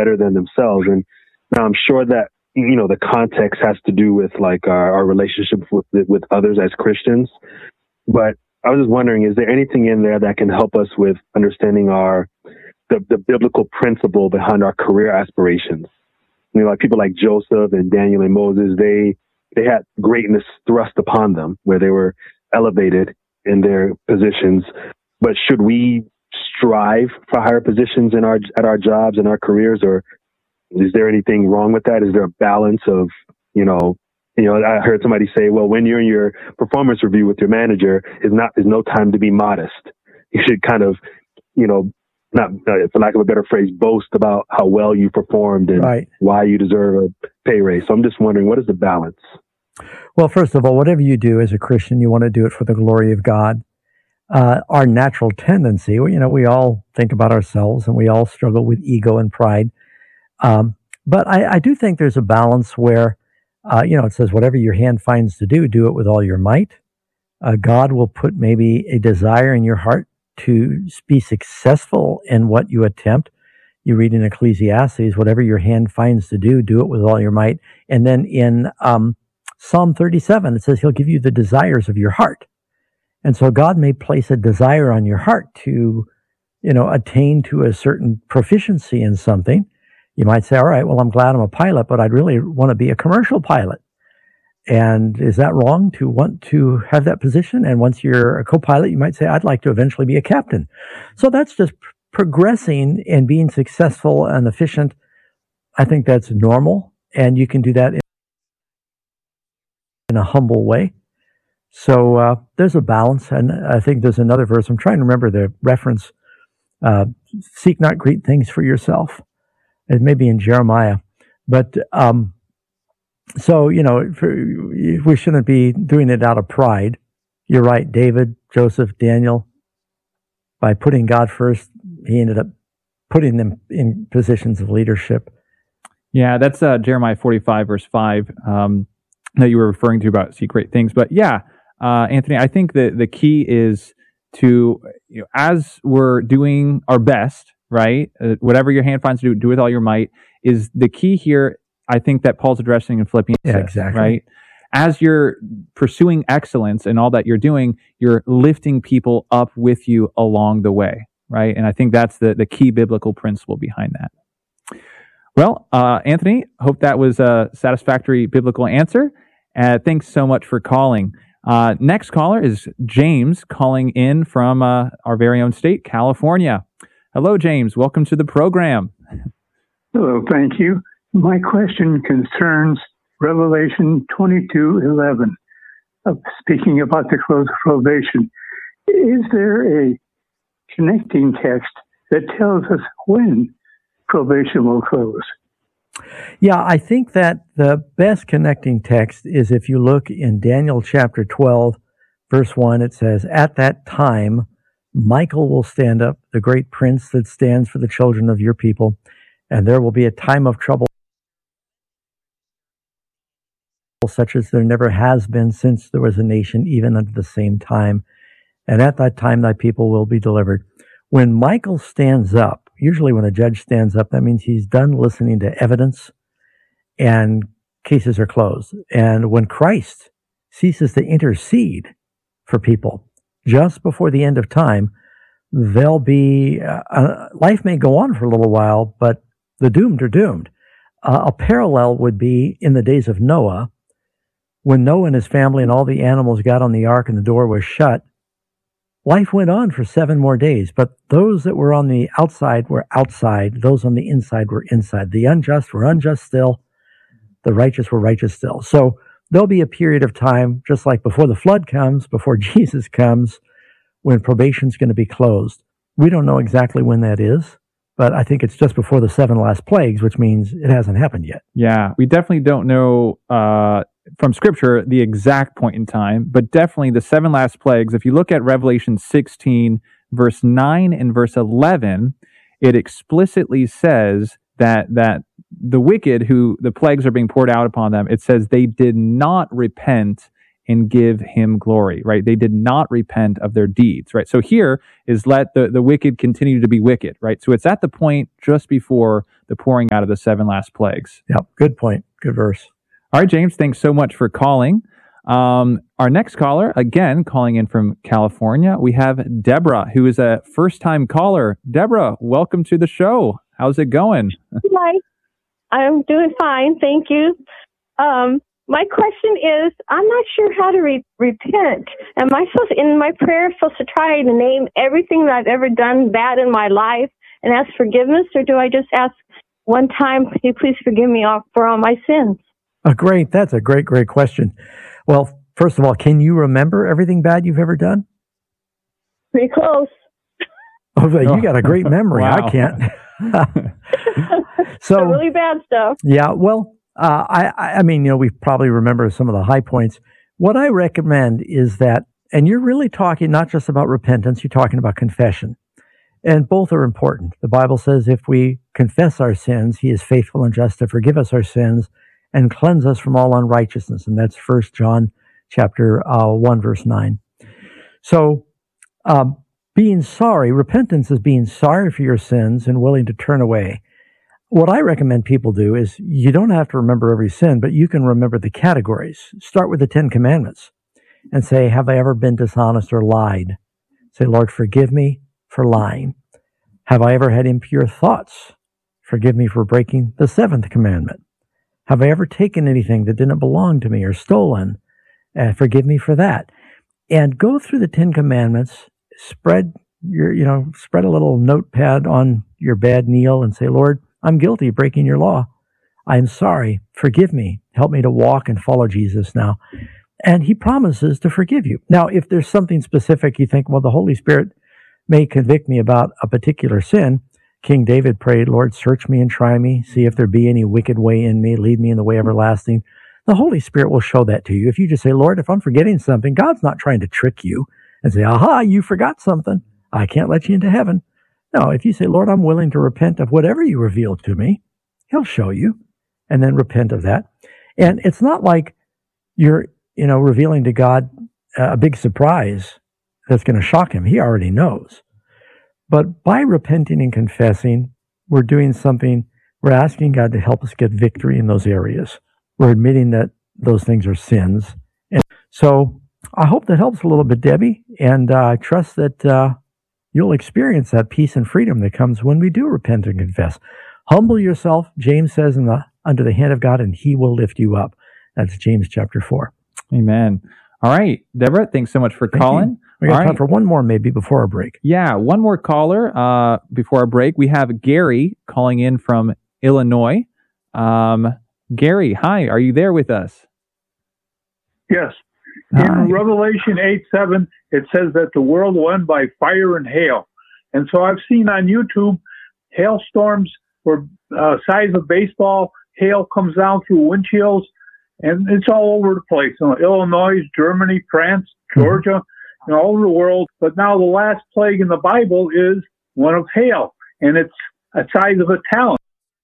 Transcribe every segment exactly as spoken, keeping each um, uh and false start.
better than themselves. And now I'm sure that, you know, the context has to do with like our, our relationship with, with others as Christians. But I was just wondering, is there anything in there that can help us with understanding our, the, the biblical principle behind our career aspirations? You know, like people like Joseph and Daniel and Moses, they, they had greatness thrust upon them where they were elevated in their positions. But should we strive for higher positions in our, at our jobs and our careers, or is there anything wrong with that? Is there a balance of, you know, you know, I heard somebody say, well, when you're in your performance review with your manager, is not, is no time to be modest. You should kind of, you know, not, uh, for lack of a better phrase, boast about how well you performed and right. why you deserve a pay raise. So I'm just wondering, what is the balance? Well, first of all, whatever you do as a Christian, you want to do it for the glory of God. Uh, our natural tendency, you know, we all think about ourselves and we all struggle with ego and pride. Um, but I, I do think there's a balance where, uh, you know, it says, whatever your hand finds to do, do it with all your might. Uh, God will put maybe a desire in your heart to be successful in what you attempt. You read in Ecclesiastes, whatever your hand finds to do, do it with all your might. And then in um, Psalm thirty-seven, it says he'll give you the desires of your heart. And so God may place a desire on your heart to, you know, attain to a certain proficiency in something. You might say, all right, well, I'm glad I'm a pilot, but I'd really want to be a commercial pilot. And is that wrong to want to have that position? And once you're a co-pilot, you might say, I'd like to eventually be a captain. So that's just pr- progressing and being successful and efficient. I think that's normal. And you can do that in, in a humble way. So uh, there's a balance. And I think there's another verse. I'm trying to remember the reference. Uh, Seek not great things for yourself. It may be in Jeremiah. But um, so, you know, for, we shouldn't be doing it out of pride. You're right. David, Joseph, Daniel, by putting God first, he ended up putting them in positions of leadership. Yeah, that's uh, Jeremiah forty-five, verse five, um, that you were referring to about seek great things. But yeah, uh, Anthony, I think that the key is to, you know, as we're doing our best, right? Uh, whatever your hand finds to do, do with all your might, is the key here. I think that Paul's addressing in Philippians yeah, six, exactly. right? As you're pursuing excellence in all that you're doing, you're lifting people up with you along the way, right? And I think that's the, the key biblical principle behind that. Well, uh, Anthony, hope that was a satisfactory biblical answer. Uh, thanks so much for calling. Uh, next caller is James, calling in from uh, our very own state, California. Hello, James. Welcome to the program. Hello, thank you. My question concerns Revelation twenty-two eleven. Uh, speaking about the close of probation, is there a connecting text that tells us when probation will close? Yeah, I think that the best connecting text is if you look in Daniel chapter twelve, verse one, it says, at that time, Michael will stand up, the great prince that stands for the children of your people, and there will be a time of trouble such as there never has been since there was a nation, even at the same time. And at that time, thy people will be delivered. When Michael stands up, usually when a judge stands up, that means he's done listening to evidence and cases are closed. And when Christ ceases to intercede for people just before the end of time, there'll be, uh, life may go on for a little while, but the doomed are doomed. Uh, a parallel would be in the days of Noah, when Noah and his family and all the animals got on the ark and the door was shut. Life went on for seven more days, but those that were on the outside were outside. Those on the inside were inside. The unjust were unjust still. The righteous were righteous still. So there'll be a period of time, just like before the flood comes, before Jesus comes, when probation's going to be closed. We don't know exactly when that is, but I think it's just before the seven last plagues, which means it hasn't happened yet. Yeah, we definitely don't know uh, from Scripture the exact point in time, but definitely the seven last plagues. If you look at Revelation sixteen, verse nine and verse eleven, it explicitly says that that the wicked, who the plagues are being poured out upon them, it says they did not repent and give him glory, right? They did not repent of their deeds, right? So here is let the, the wicked continue to be wicked, right? So it's at the point just before the pouring out of the seven last plagues. Yep, good point. Good verse. All right, James, thanks so much for calling. Um, our next caller, again, calling in from California, we have Deborah, who is a first-time caller. Deborah, welcome to the show. How's it going? Hi. I'm doing fine, thank you. Um, my question is, I'm not sure how to re- repent. Am I supposed, in my prayer, supposed to try to name everything that I've ever done bad in my life and ask forgiveness, or do I just ask one time, can you please forgive me all, for all my sins? Oh, great. That's a great, great question. Well, first of all, can you remember everything bad you've ever done? Pretty close. Oh, you got a great memory. Wow. I can't. So really bad stuff. Yeah, well, uh, I, I mean, you know, we probably remember some of the high points. What I recommend is that, and you're really talking not just about repentance, you're talking about confession. And both are important. The Bible says if we confess our sins, he is faithful and just to forgive us our sins and cleanse us from all unrighteousness. And that's First John chapter uh, one, verse nine. So um, being sorry, repentance is being sorry for your sins and willing to turn away. What I recommend people do is you don't have to remember every sin, but you can remember the categories. Start with the Ten Commandments and say, have I ever been dishonest or lied? Say, Lord, forgive me for lying. Have I ever had impure thoughts? Forgive me for breaking the seventh commandment. Have I ever taken anything that didn't belong to me or stolen? Uh, forgive me for that. And go through the Ten Commandments, spread your, you know, spread a little notepad on your bed, kneel and say, Lord, I'm guilty of breaking your law. I'm sorry. Forgive me. Help me to walk and follow Jesus now. And he promises to forgive you. Now, if there's something specific you think, well, the Holy Spirit may convict me about a particular sin, King David prayed, Lord, search me and try me, see if there be any wicked way in me, lead me in the way everlasting. The Holy Spirit will show that to you. If you just say, Lord, if I'm forgetting something, God's not trying to trick you and say, aha, you forgot something. I can't let you into heaven. No, if you say, Lord, I'm willing to repent of whatever you revealed to me, he'll show you, and then repent of that. And it's not like you're, you know, revealing to God a big surprise that's going to shock him. He already knows. But by repenting and confessing, we're doing something, we're asking God to help us get victory in those areas. We're admitting that those things are sins. And so I hope that helps a little bit, Debbie, and uh, I trust that uh, you'll experience that peace and freedom that comes when we do repent and confess. Humble yourself, James says, in the under the hand of God, and he will lift you up. That's James chapter four. Amen. All right, Deborah, thanks so much for Thank calling. You. We got All time right. for one more maybe before our break. Yeah, one more caller uh, before our break. We have Gary calling in from Illinois. Um, Gary, hi, are you there with us? Yes. Hi. In Revelation eight seven, it says that the world will end by fire and hail. And so I've seen on YouTube hailstorms where uh, size of baseball, hail comes down through windshields, and it's all over the place. You know, Illinois, Germany, France, Georgia, mm-hmm. you know, all over the world. But now the last plague in the Bible is one of hail, and it's a size of a talent,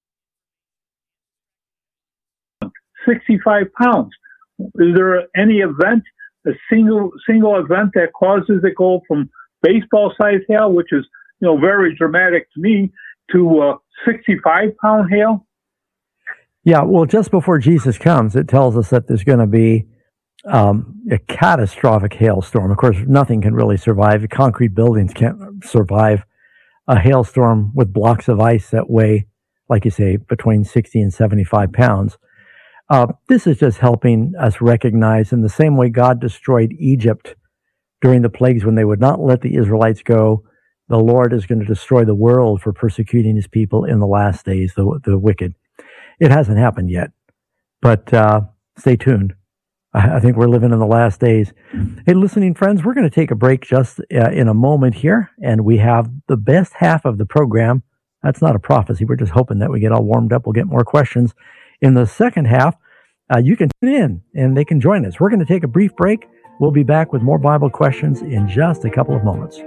sixty-five pounds. Is there any event, a single single event that causes it go from baseball-sized hail, which is, you know, very dramatic to me, to uh, sixty-five pound hail? Yeah, well, just before Jesus comes, it tells us that there's going to be um, a catastrophic hailstorm. Of course, nothing can really survive. Concrete buildings can't survive a hailstorm with blocks of ice that weigh, like you say, between sixty and seventy-five pounds. Uh, this is just helping us recognize, in the same way God destroyed Egypt during the plagues when they would not let the Israelites go, the Lord is going to destroy the world for persecuting his people in the last days, the, the wicked. It hasn't happened yet, but uh, stay tuned. I, I think we're living in the last days. Hey, listening friends, we're going to take a break just uh, in a moment here, and we have the best half of the program. That's not a prophecy. We're just hoping that we get all warmed up. We'll get more questions. In the second half, uh, you can tune in, and they can join us. We're going to take a brief break. We'll be back with more Bible questions in just a couple of moments.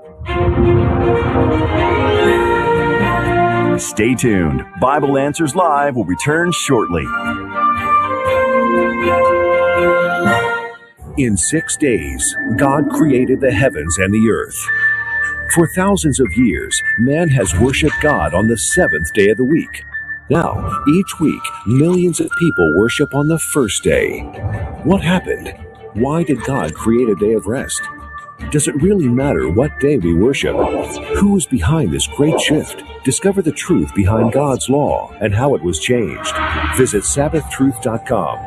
Stay tuned. Bible Answers Live will return shortly. In six days, God created the heavens and the earth. For thousands of years, man has worshiped God on the seventh day of the week. Now, each week, millions of people worship on the first day. What happened? Why did God create a day of rest? Does it really matter what day we worship? Who is behind this great shift? Discover the truth behind God's law and how it was changed. Visit Sabbath Truth dot com.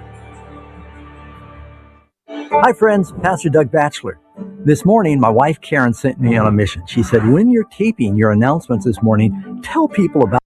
Hi, friends. Pastor Doug Batchelor. This morning, my wife Karen sent me on a mission. She said, when you're taping your announcements this morning, tell people about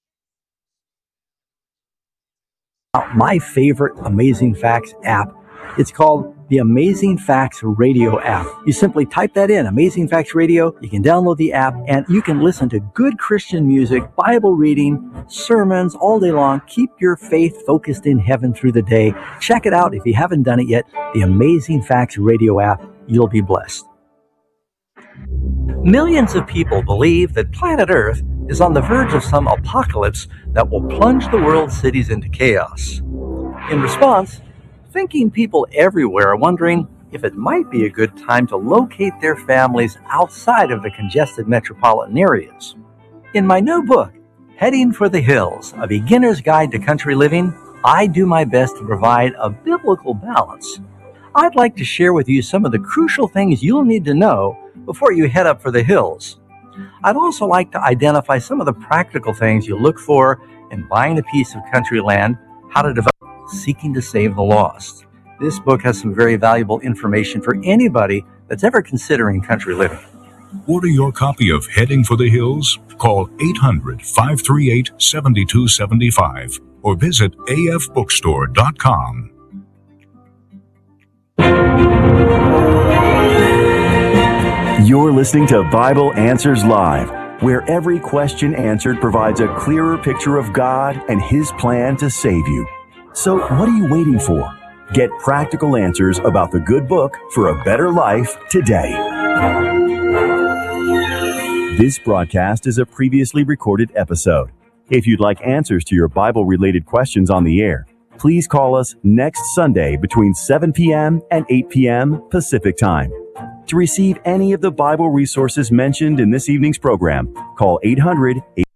my favorite Amazing Facts app. It's called the Amazing Facts Radio app. You simply type that in, Amazing Facts Radio. You can download the app and you can listen to good Christian music, Bible reading, sermons all day long. Keep your faith focused in heaven through the day. Check it out if you haven't done it yet. The Amazing Facts Radio app. You'll be blessed. Millions of people believe that planet Earth is on the verge of some apocalypse that will plunge the world's cities into chaos. In response, thinking people everywhere are wondering if it might be a good time to locate their families outside of the congested metropolitan areas. In my new book, Heading for the Hills, A Beginner's Guide to Country Living, I do my best to provide a biblical balance. I'd like to share with you some of the crucial things you'll need to know before you head up for the hills. I'd also like to identify some of the practical things you look for in buying a piece of country land, how to develop Seeking to Save the Lost. This book has some very valuable information for anybody that's ever considering country living. Order your copy of Heading for the Hills. Call eight hundred, five three eight, seven two seven five or visit A F bookstore dot com. You're listening to Bible Answers Live, where every question answered provides a clearer picture of God and His plan to save you. So what are you waiting for? Get practical answers about the good book for a better life today. This broadcast is a previously recorded episode. If you'd like answers to your Bible-related questions on the air, please call us next Sunday between seven p.m. and eight p.m. Pacific Time. To receive any of the Bible resources mentioned in this evening's program, call eight hundred, eight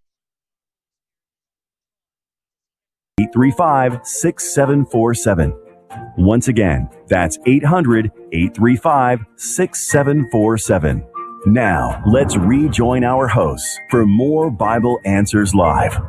three five, six seven four seven. Once again, that's eight hundred, eight three five, six seven four seven. Now, let's rejoin our hosts for more Bible Answers Live.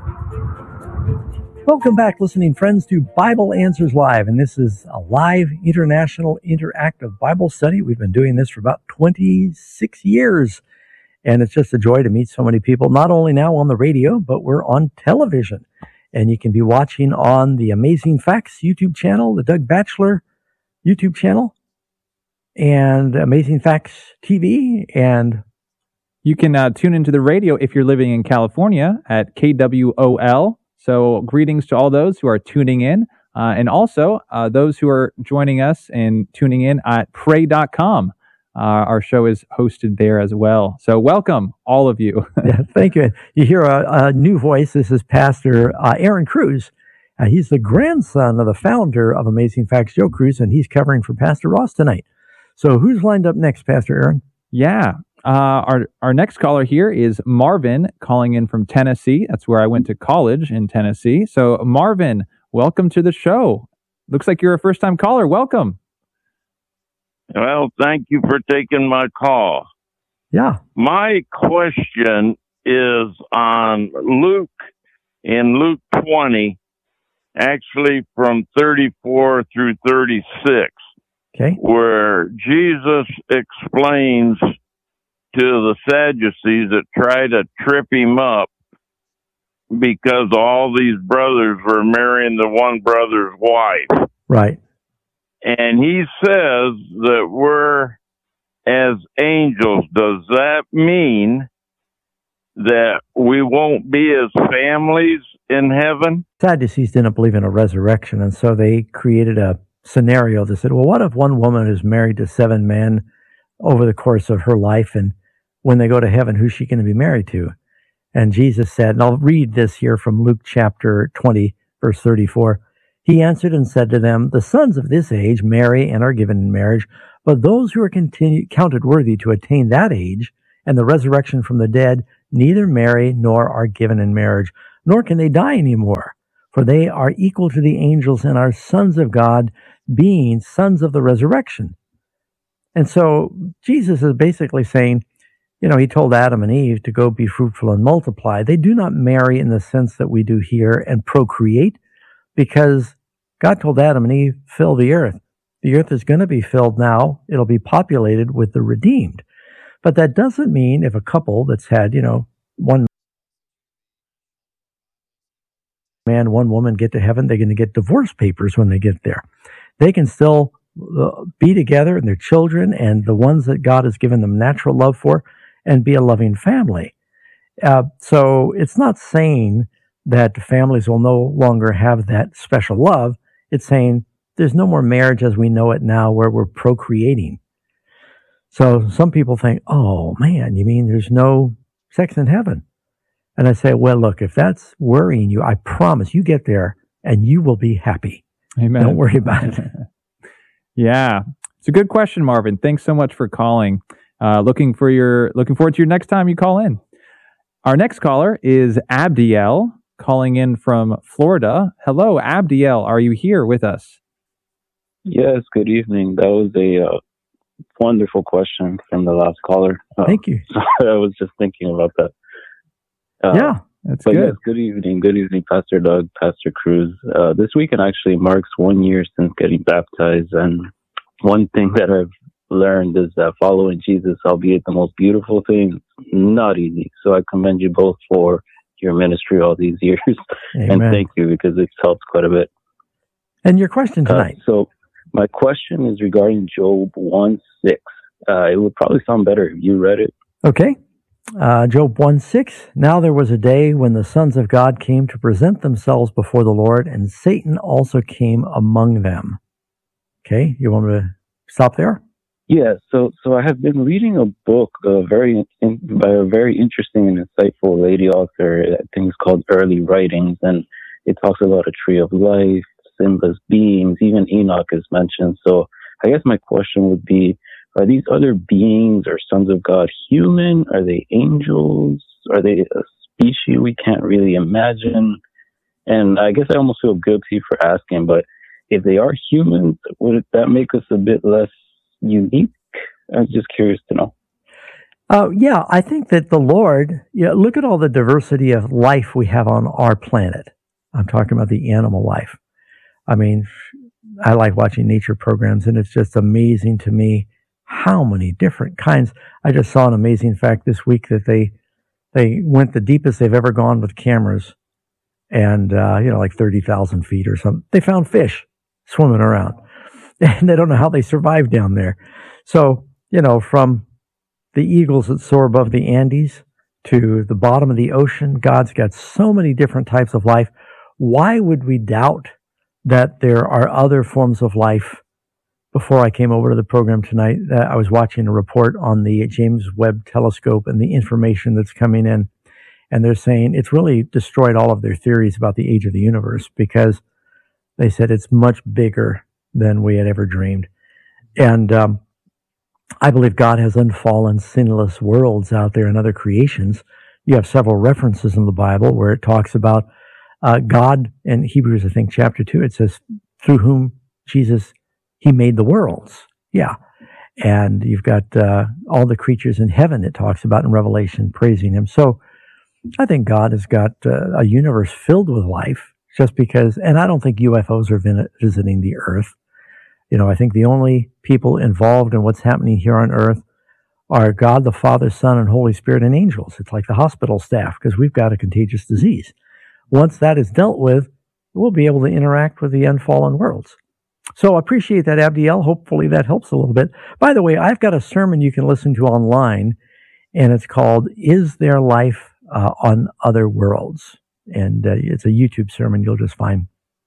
Welcome back, listening friends, to Bible Answers Live, and this is a live international interactive Bible study. We've been doing this for about twenty-six years, and it's just a joy to meet so many people, not only now on the radio, but we're on television, and you can be watching on the Amazing Facts YouTube channel, the Doug Batchelor YouTube channel, and Amazing Facts T V, and you can uh, tune into the radio if you're living in California at K W O L. So greetings to all those who are tuning in, uh, and also uh, those who are joining us and tuning in at pray dot com. Uh, our show is hosted there as well. So welcome, all of you. Yeah, thank you. You hear a, a new voice. This is Pastor uh, Aaron Cruz. Uh, he's the grandson of the founder of Amazing Facts, Joe Cruz, and he's covering for Pastor Ross tonight. So who's lined up next, Pastor Aaron? Yeah. Uh, our our next caller here is Marvin, calling in from Tennessee. That's where I went to college, in Tennessee. So Marvin, welcome to the show. Looks like you're a first-time caller. Welcome. Well, thank you for taking my call. Yeah. My question is on Luke, in Luke twenty, actually from thirty-four through thirty-six, okay, where Jesus explains to the Sadducees that try to trip him up because all these brothers were marrying the one brother's wife. Right. And he says that we're as angels. Does that mean that we won't be as families in heaven? Sadducees didn't believe in a resurrection, and so they created a scenario that said, well, what if one woman is married to seven men over the course of her life, and when they go to heaven, who's she going to be married to? And Jesus said, and I'll read this here from Luke chapter twenty, verse thirty-four. He answered and said to them, The sons of this age marry and are given in marriage, but those who are continu- counted worthy to attain that age and the resurrection from the dead neither marry nor are given in marriage, nor can they die any more, for they are equal to the angels and are sons of God, being sons of the resurrection. And so Jesus is basically saying, you know, he told Adam and Eve to go be fruitful and multiply. They do not marry in the sense that we do here and procreate, because God told Adam and Eve, fill the earth. The earth is going to be filled now. It'll be populated with the redeemed. But that doesn't mean if a couple that's had, you know, one man, one woman get to heaven, they're going to get divorce papers when they get there. They can still uh, be together and their children and the ones that God has given them natural love for and be a loving family. Uh, so it's not saying that families will no longer have that special love. It's saying there's no more marriage as we know it now where we're procreating. So some people think, oh man, you mean there's no sex in heaven? And I say, well, look, if that's worrying you, I promise you get there and you will be happy. Amen. Don't worry about it. Yeah, it's a good question, Marvin. Thanks so much for calling. Uh, looking for your looking forward to your next time you call in. Our next caller is Abdiel, calling in from Florida. Hello, Abdiel. Are you here with us? Yes. Good evening. That was a uh, wonderful question from the last caller. Uh, Thank you. I was just thinking about that. Uh, yeah, that's but good. Yes, good evening. Good evening, Pastor Doug, Pastor Cruz. Uh, this weekend actually marks one year since getting baptized, and one thing that I've learned is that following Jesus, albeit the most beautiful thing, not easy. So I commend you both for your ministry all these years. Amen. And thank you, because it's helped quite a bit. And your question tonight? Uh, so my question is regarding Job one six. Uh, it would probably sound better if you read it. Okay. Uh, Job one six. Now there was a day when the sons of God came to present themselves before the Lord, and Satan also came among them. Okay, you want me to stop there? Yeah, so so I have been reading a book, uh, very in, by a very interesting and insightful lady author. I think it's called Early Writings, and it talks about a tree of life, Simba's beings, even Enoch is mentioned. So I guess my question would be, are these other beings or sons of God human? Are they angels? Are they a species we can't really imagine? And I guess I almost feel guilty for asking, but if they are humans, would that make us a bit less unique? I'm just curious to know. Uh, yeah, I think that the Lord, you know, look at all the diversity of life we have on our planet. I'm talking about the animal life. I mean, I like watching nature programs, and it's just amazing to me how many different kinds. I just saw an amazing fact this week that they they went the deepest they've ever gone with cameras, and uh, you know, like thirty thousand feet or something. They found fish swimming around, and they don't know how they survived down there. So, you know, from the eagles that soar above the Andes to the bottom of the ocean, God's got so many different types of life. Why would we doubt that there are other forms of life? Before I came over to the program tonight, uh, I was watching a report on the James Webb Telescope and the information that's coming in. And they're saying it's really destroyed all of their theories about the age of the universe, because they said it's much bigger than we had ever dreamed. And um, I believe God has unfallen, sinless worlds out there and other creations. You have several references in the Bible where it talks about uh, God in Hebrews, I think, chapter two. It says, through whom Jesus, he made the worlds. Yeah. And you've got uh, all the creatures in heaven it talks about in Revelation praising him. So I think God has got uh, a universe filled with life, just because, and I don't think U F Os are vin- visiting the earth. You know, I think the only people involved in what's happening here on earth are God, the Father, Son, and Holy Spirit, and angels. It's like the hospital staff, because we've got a contagious disease. Once that is dealt with, we'll be able to interact with the unfallen worlds. So I appreciate that, Abdiel. Hopefully that helps a little bit. By the way, I've got a sermon you can listen to online, and it's called, Is There Life uh, on Other Worlds? And uh, it's a YouTube sermon you'll just find.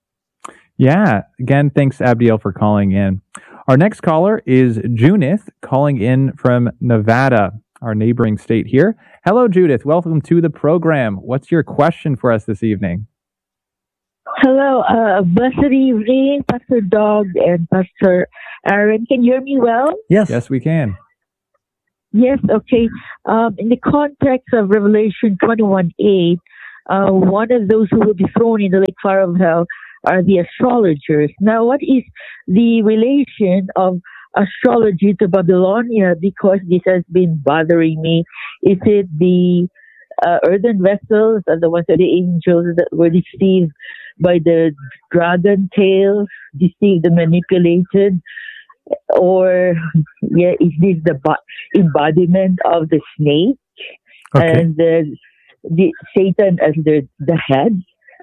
Yeah. Again, thanks, Abdiel, for calling in. Our next caller is Junith, calling in from Nevada, our neighboring state here. Hello, Judith. Welcome to the program. What's your question for us this evening? Hello, uh, blessed evening, Pastor Doug and Pastor Aaron. Can you hear me well? Yes. Yes, we can. Yes, okay. Um, in the context of Revelation twenty-one eight, uh, one of those who will be thrown in the lake fire of hell are the astrologers. Now, what is the relation of astrology to Babylonia? Because this has been bothering me. Is it the uh, earthen vessels, are the ones that the angels that were deceived by the dragon tails, deceived and manipulated? Or yeah, is this the bo- embodiment of the snake Okay. and the, the Satan as the the head?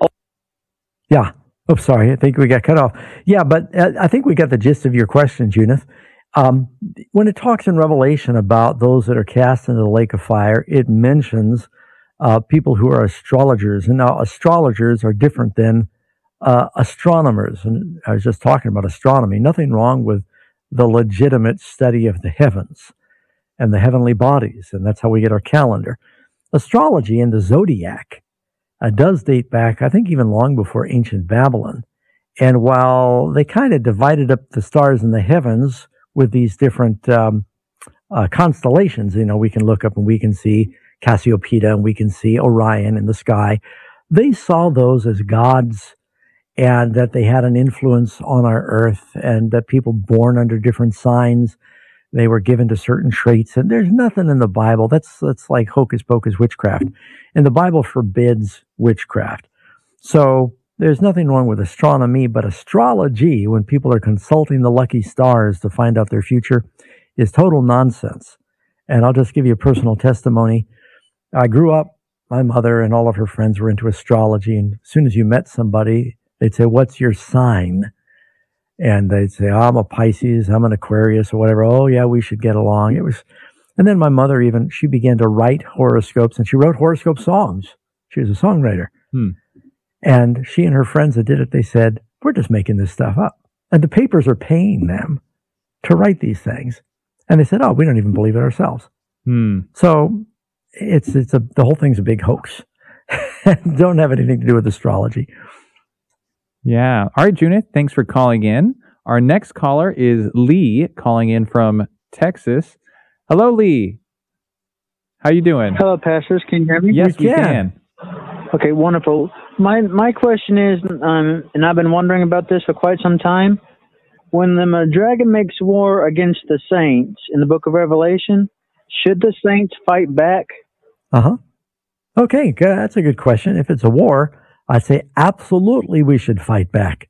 Yeah. Oh, sorry. I think we got cut off. Yeah, but uh, I think we got the gist of your question, Junith. Um, when it talks in Revelation about those that are cast into the lake of fire, it mentions uh, people who are astrologers. And now astrologers are different than uh, astronomers. And I was just talking about astronomy. Nothing wrong with the legitimate study of the heavens and the heavenly bodies. And that's how we get our calendar. Astrology and the zodiac uh, does date back, I think, even long before ancient Babylon. And while they kind of divided up the stars in the heavens with these different um, uh, constellations, you know, we can look up and we can see Cassiopeia and we can see Orion in the sky. They saw those as gods and that they had an influence on our earth and that people born under different signs, they were given to certain traits. And there's nothing in the Bible. That's, that's like hocus pocus witchcraft. And the Bible forbids witchcraft. So there's nothing wrong with astronomy, but astrology, when people are consulting the lucky stars to find out their future, is total nonsense. And I'll just give you a personal testimony. I grew up, my mother and all of her friends were into astrology. And as soon as you met somebody, they'd say, "What's your sign?" And they'd say, oh, "I'm a Pisces, I'm an Aquarius," or whatever. "Oh, yeah, we should get along." It was, and then my mother even, she began to write horoscopes, and she wrote horoscope songs. She was a songwriter. Hmm. And she and her friends that did it, they said, "We're just making this stuff up." And the papers are paying them to write these things. And they said, "Oh, we don't even believe it ourselves." Hmm. So it's, it's a, the whole thing's a big hoax. Don't have anything to do with astrology. Yeah. All right, Junith, thanks for calling in. Our next caller is Lee, calling in from Texas. Hello, Lee. How you doing? Hello, pastors. Can you hear me? Yes, we can. Okay, wonderful. My my question is, um, and I've been wondering about this for quite some time. When the uh, dragon makes war against the saints in the book of Revelation, should the saints fight back? Uh-huh. Okay, good. That's a good question. If it's a war, I say absolutely we should fight back.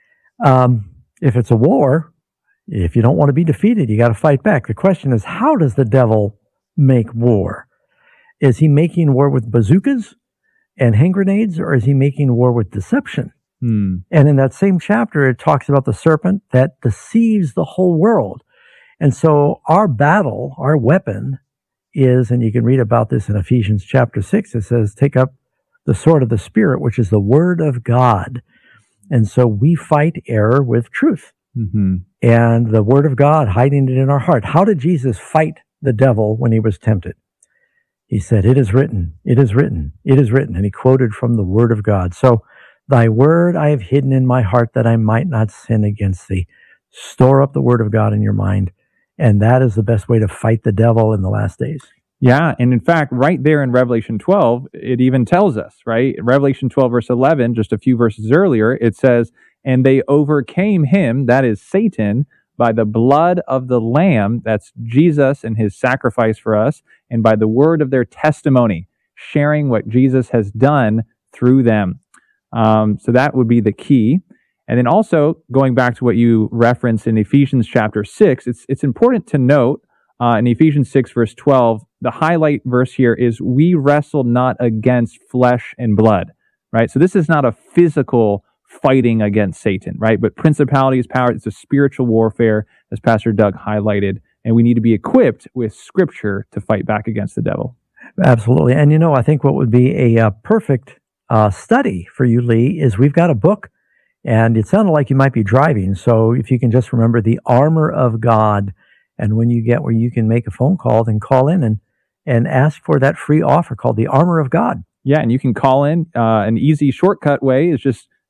Um, if it's a war, if you don't want to be defeated, you got to fight back. The question is, how does the devil make war? Is he making war with bazookas and hand grenades, or is he making war with deception? Hmm. And in that same chapter, it talks about the serpent that deceives the whole world. And so our battle, our weapon is, and you can read about this in Ephesians chapter six, it says, take up the sword of the Spirit, which is the Word of God. And so we fight error with truth. Mm-hmm. And the Word of God, hiding it in our heart. How did Jesus fight the devil when he was tempted? He said, "It is written, it is written, it is written." And he quoted from the Word of God. So, "Thy word I have hidden in my heart that I might not sin against thee." Store up the Word of God in your mind. And that is the best way to fight the devil in the last days. Yeah, and in fact, right there in Revelation twelve, it even tells us, right? Revelation twelve, verse eleven, just a few verses earlier, it says, "And they overcame him," that is Satan, "by the blood of the Lamb," that's Jesus and his sacrifice for us, "and by the word of their testimony," sharing what Jesus has done through them. Um, so that would be the key. And then also, going back to what you referenced in Ephesians chapter six, it's it's important to note, uh, in Ephesians six, verse twelve, the highlight verse here is, "We wrestle not against flesh and blood," right? So this is not a physical fighting against Satan, right? But principalities, power, it's a spiritual warfare, as Pastor Doug highlighted, and we need to be equipped with Scripture to fight back against the devil. Absolutely. And you know, I think what would be a uh, perfect uh, study for you, Lee, is we've got a book, and it sounded like you might be driving. So if you can just remember the armor of God, and when you get where you can make a phone call, then call in and, and ask for that free offer called the armor of God. Yeah, and you can call in. Uh, an easy shortcut way is just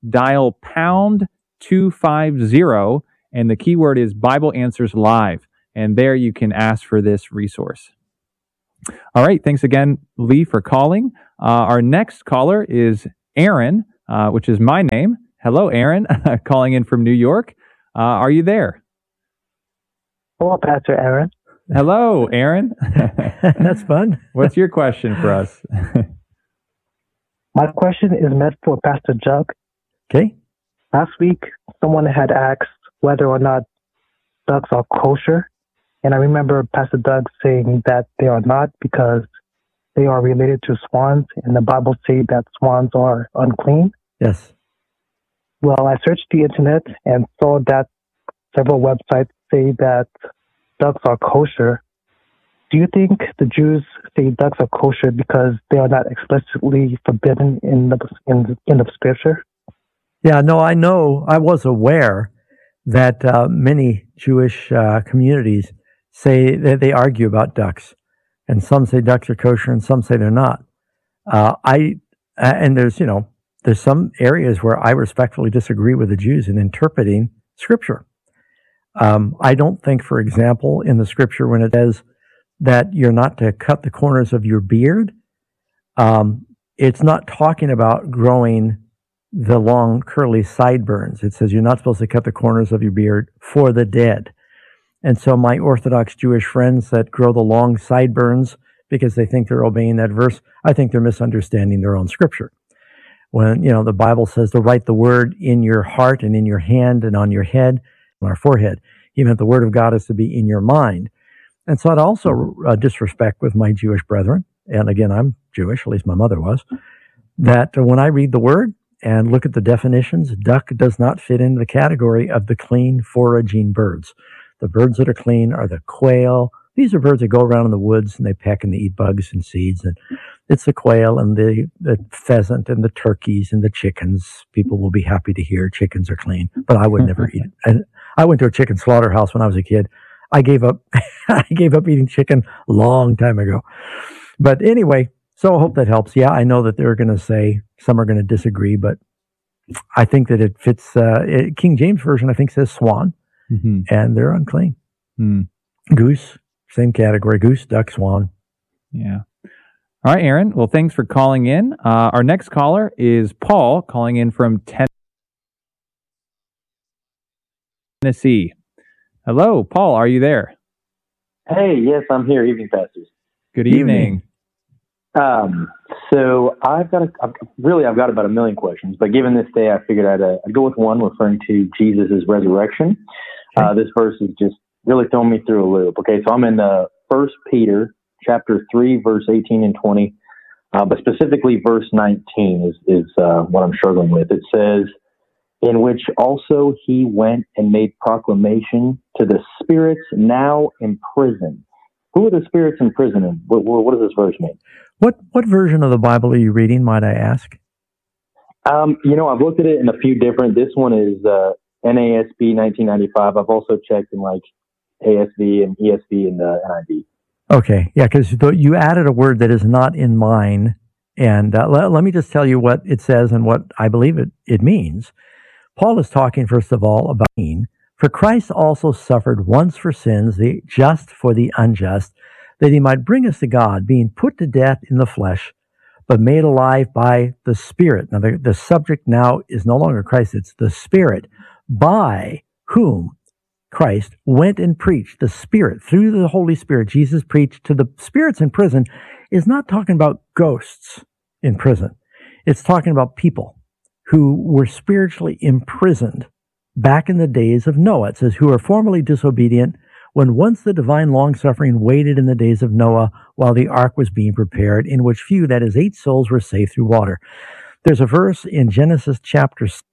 dial pound two fifty, and the keyword is Bible Answers Live. And there you can ask for this resource. All right. Thanks again, Lee, for calling. Uh, our next caller is Aaron, uh, which is my name. Hello, Aaron, calling in from New York. Uh, are you there? Hello, Pastor Aaron. Hello, Aaron. That's fun. What's your question for us? My question is meant for Pastor Jug. Okay. Last week, someone had asked whether or not ducks are kosher. And I remember Pastor Doug saying that they are not because they are related to swans, and the Bible says that swans are unclean. Yes. Well, I searched the internet and saw that several websites say that ducks are kosher. Do you think the Jews say ducks are kosher because they are not explicitly forbidden in the in, in the Scripture? Yeah, no, I know. I was aware that uh, many Jewish uh, communities say that they argue about ducks, and some say ducks are kosher, and some say they're not. Uh, I uh, and there's you know there's some areas where I respectfully disagree with the Jews in interpreting Scripture. Um, I don't think, for example, in the Scripture when it says that you're not to cut the corners of your beard, um, it's not talking about growing the long curly sideburns. It says you're not supposed to cut the corners of your beard for the dead. And so my Orthodox Jewish friends that grow the long sideburns because they think they're obeying that verse, I think they're misunderstanding their own Scripture. When, you know, the Bible says to write the word in your heart and in your hand and on your head, on our forehead. He meant the word of God is to be in your mind. And so I'd also uh, disrespect with my Jewish brethren, and again, I'm Jewish, at least my mother was, that uh, when I read the word and look at the definitions, duck does not fit into the category of the clean foraging birds. The birds that are clean are the quail. These are birds that go around in the woods and they peck and they eat bugs and seeds. And it's the quail and the, the pheasant and the turkeys and the chickens. People will be happy to hear chickens are clean, but I would never eat it. And I went to a chicken slaughterhouse when I was a kid. I gave up. I gave up eating chicken a long time ago. But anyway, so I hope that helps. Yeah, I know that they're going to say, some are going to disagree, but I think that it fits. Uh, it, King James Version, I think, says swan. Mm-hmm. And they're unclean. Mm. Goose, same category. Goose, duck, swan. Yeah. All right, Aaron. Well, thanks for calling in. Uh, our next caller is Paul, calling in from Tennessee. Hello, Paul. Are you there? Hey, yes, I'm here. Evening, pastors. Good evening. Um, so I've got a, I've, really, I've got about a million questions, but given this day, I figured I'd, uh, I'd go with one referring to Jesus' resurrection. Uh, this verse is just really throwing me through a loop. Okay, so I'm in uh, First Peter chapter three, verse eighteen and twenty, uh, but specifically verse nineteen is, is uh, what I'm struggling with. It says, in which also he went and made proclamation to the spirits now in prison. Who are the spirits in prison, and what, what does this verse mean? What what version of the Bible are you reading, might I ask? Um, you know, I've looked at it in a few different. This one is uh, N A S B nineteen ninety-five. I've also checked in like A S V and E S V and uh, N I V. Okay, yeah, because you added a word that is not in mine, and uh, let, let me just tell you what it says and what I believe it, it means. Paul is talking, first of all, about for Christ also suffered once for sins, the just for the unjust, that he might bring us to God, being put to death in the flesh, but made alive by the Spirit. Now, the, the subject now is no longer Christ, it's the Spirit, by whom Christ went and preached. The Spirit, through the Holy Spirit, Jesus preached to the spirits in prison, is not talking about ghosts in prison. It's talking about people who were spiritually imprisoned back in the days of Noah. It says, who are formerly disobedient, when once the divine long-suffering waited in the days of Noah while the ark was being prepared, in which few, that is, eight souls, were saved through water. There's a verse in Genesis chapter